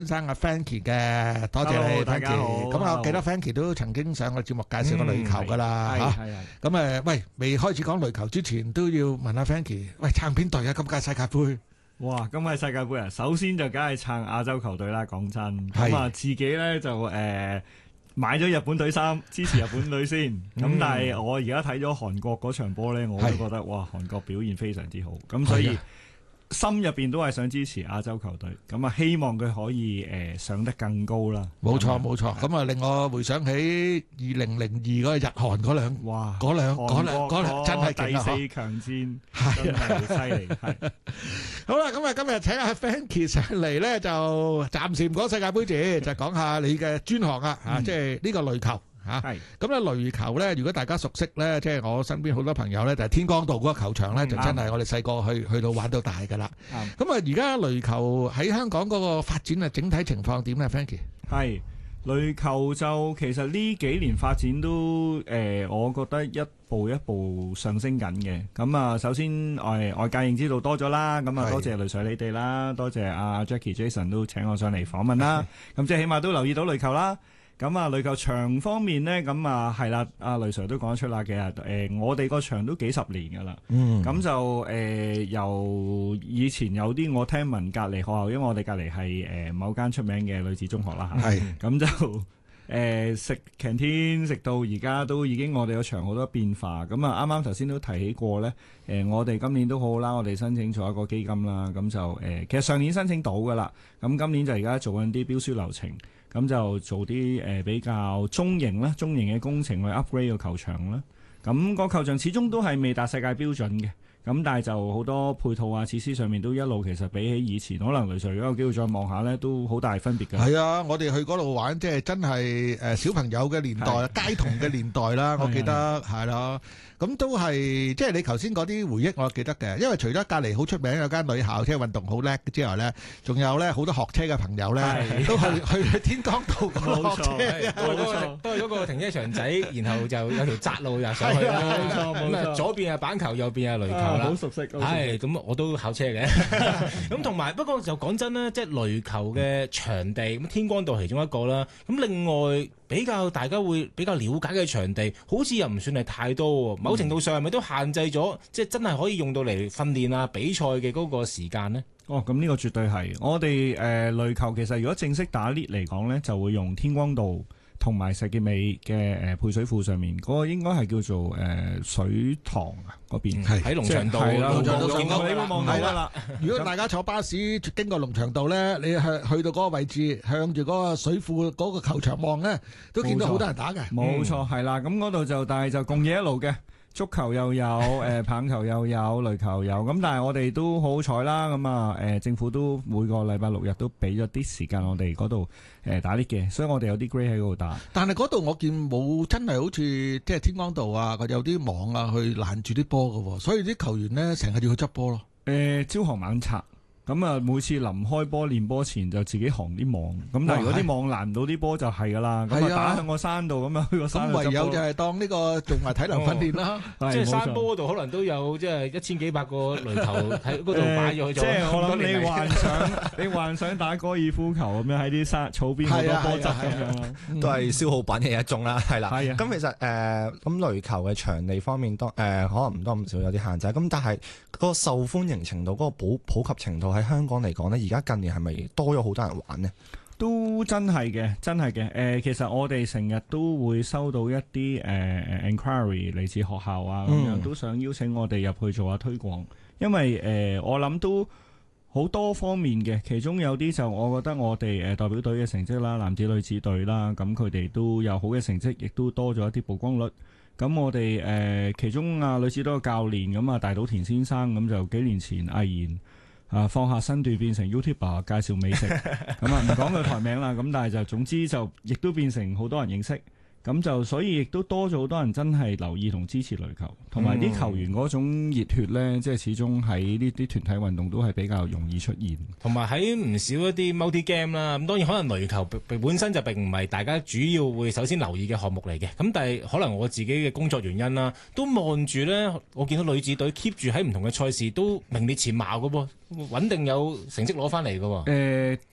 生阿 Frankie 嘅，多謝你 Hello，大家好。 Frankie。咁啊，我記得 Frankie 都曾經上過節目介紹過壘球噶啦嚇。咁喂，未開始講壘球之前，都要問下 Frankie，喂，撐邊隊啊？今屆世界盃？ 哇！今屆世界盃啊，首先就梗係撐亞洲球隊啦。講真，咁啊自己咧就買咗日本隊衫，支持日本隊先。咁但係我而家睇咗韓國嗰場波咧，我都覺得哇，韓國表現非常之好。咁所以心入邊都係想支持亞洲球隊，咁啊希望佢可以上得更高啦。 冇錯冇錯，咁啊令我回想起2002嗰個日韓嗰兩真係勁啊！ 第四強戰真係好犀利。係好啦，咁啊今日請阿 Frankie 上嚟咧，就暫時唔講世界盃字，就講下你嘅專項啊嚇，即係呢個壘球。咁咧壘球咧，如果大家熟悉咧，即係我身邊好多朋友咧，就係天光道嗰個球場咧，就真係我哋細個去到玩到大噶啦。咁啊，而家壘球喺香港嗰個發展啊，整體情況點咧 ，Frankie？ 係壘球就其實呢幾年發展都我覺得一步一步上升緊嘅。咁啊，首先外界認知道多咗啦，咁啊多謝雷水你哋啦，多謝阿 Jackie Jason 都請我上嚟訪問啦。咁即係起碼都留意到壘球啦。咁啊，壘球場方面呢，咁啊係啦，阿雷 Sir 都講得出啦。其實我哋個場都幾十年噶啦。咁就由以前有啲我聽聞隔離學校，因為我哋隔離係某間出名嘅女子中學啦嚇。咁就食 canteen 食到而家都已經我哋個場好多變化。咁啊啱啱頭先都提起過呢，我哋今年都好好啦，我哋申請咗一個基金啦。咁就其實上年申請到噶啦，咁今年就而家做緊啲標書流程。咁就做啲比較中型嘅工程去 upgrade 個球場啦。咁個球場始終都係未達世界標準嘅。咁但係就好多配套啊設施上面都一路其實比起以前，可能雷 Sir 如果有機會再望下咧，都好大分別㗎。係啊，我哋去嗰度玩，即係真係小朋友嘅年代，街童嘅年代啦，我記得係咯。咁都係即係你頭先嗰啲回憶，我記得嘅。因為除咗隔離好出名有間女校，即係運動好叻之外咧，仲有咧好多學車嘅朋友咧，都去天光道嗰學車， 都係嗰個停車場仔，然後就有條窄路又上去啦。咁啊，左邊係板球，右邊係壘球啦。 好熟悉。 係咁，我都考車嘅。咁同埋不過就講真啦，即係壘球嘅場地咁，天光道其中一個啦。咁另外比較大家會比較了解嘅場地，好似又唔算係太多喎。某程度上係咪都限制咗，即係真係可以用到嚟訓練啊比賽嘅嗰個時間呢？ 哦，咁呢個絕對係。我哋壘球其實如果正式打 league 嚟講呢，就會用天光道同埋石硤尾嘅配水庫上面嗰個應該係叫做水塘啊嗰邊， 喺龍翔道。係啦， 龍翔道見到你會望到啦。 如果大家坐巴士經過龍翔道咧，你去到嗰個位置，向住嗰個水庫嗰個球場望咧，都見到好多人打嘅。 冇錯，係啦。咁嗰度就但係就共冶一路嘅。足球又有，棒球又有，壘球有，咁但係我哋都好彩啦，咁啊，政府都每個禮拜六日都俾咗啲時間我哋嗰度打啲嘅，所以我哋有啲 grade 喺嗰度打。但係嗰度我見冇真係好似即係天光道啊，有啲網啊去攔住啲波㗎喎，所以啲球員咧成日要去執波咯。朝行晚拆。咁啊，每次臨開波練波前就自己行啲網，咁但係如果啲網攔唔到啲波就係噶啦，咁啊打向個山度咁樣去個山度。咁唯有就係當呢個做埋體能訓練啦。即係山坡嗰度可能都有即係1000幾百個壘球喺嗰度擺咗去做。即係我諗你幻想打高爾夫球咁樣喺啲山草邊好多波質咁樣， 都係消耗品嘅一種啦，係啦。咁其實咁壘球嘅場地方面可能唔多唔少有啲限制，咁但係嗰個受歡迎程度、嗰個普及程度喺香港嚟講咧，而家近年係咪多咗好多人玩呢？都真係嘅。其實我哋成日都會收到一啲enquiry 嚟自學校啊，咁樣都想邀請我哋入去做下推廣，因為我諗都好多方面嘅，其中有啲就我覺得我哋代表隊嘅成績啦，男子女子隊啦，咁佢哋都有好嘅成績，亦都多咗一啲曝光率。咁我哋其中女子隊嘅教練咁啊，大島田先生咁就幾年前毅然放下身段變成 YouTuber 介紹美食，咁啊唔講佢台名啦，咁但係就總之就亦都變成好多人認識。咁就所以亦都多咗好多人真係留意同支持壘球，同埋啲球員嗰種熱血呢，即係始終喺呢啲團體運動都係比較容易出現。 同埋喺唔少一啲 multi game 啦，咁當然可能壘球本身就並唔係大家主要會首先留意嘅項目嚟嘅，咁但係可能我自己嘅工作原因啦，都望住呢，我見到女子隊 keep 住喺唔同嘅賽事都名列前茅嘅噃，穩定有成績攞翻嚟嘅喎。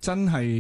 真係